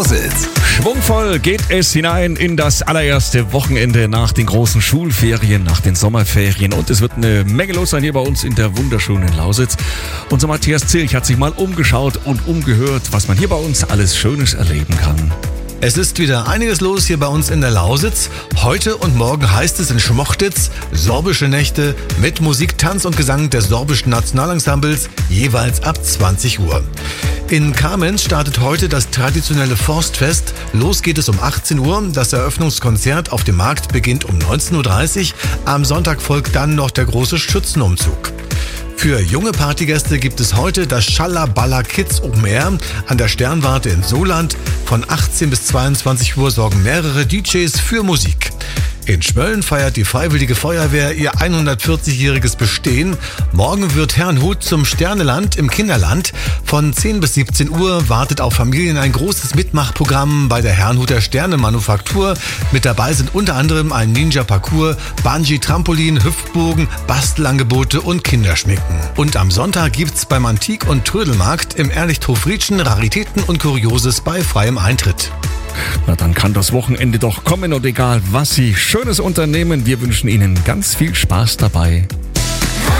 Schwungvoll geht es hinein in das allererste Wochenende nach den großen Schulferien, nach den Sommerferien. Und es wird eine Menge los sein hier bei uns in der wunderschönen Lausitz. Unser Matthias Zilch hat sich mal umgeschaut und umgehört, was man hier bei uns alles Schönes erleben kann. Es ist wieder einiges los hier bei uns in der Lausitz. Heute und morgen heißt es in Schmochtitz sorbische Nächte mit Musik, Tanz und Gesang des sorbischen Nationalensembles, jeweils ab 20 Uhr. In Kamenz startet heute das traditionelle Forstfest. Los geht es um 18 Uhr. Das Eröffnungskonzert auf dem Markt beginnt um 19.30 Uhr. Am Sonntag folgt dann noch der große Schützenumzug. Für junge Partygäste gibt es heute das Schallaballa Kids Open Air an der Sternwarte in Soland. Von 18 bis 22 Uhr sorgen mehrere DJs für Musik. In Schmölln feiert die Freiwillige Feuerwehr ihr 140-jähriges Bestehen. Morgen wird Herrnhut zum Sterneland im Kinderland. Von 10 bis 17 Uhr wartet auf Familien ein großes Mitmachprogramm bei der Herrnhuter Sternemanufaktur. Mit dabei sind unter anderem ein Ninja-Parcours, Bungee-Trampolin, Hüpfbogen, Bastelangebote und Kinderschminken. Und am Sonntag gibt's beim Antik- und Trödelmarkt im Ehrlichhof Rietschen Raritäten und Kurioses bei freiem Eintritt. Na, dann kann das Wochenende doch kommen und egal, was Sie Schönes unternehmen, wir wünschen Ihnen ganz viel Spaß dabei.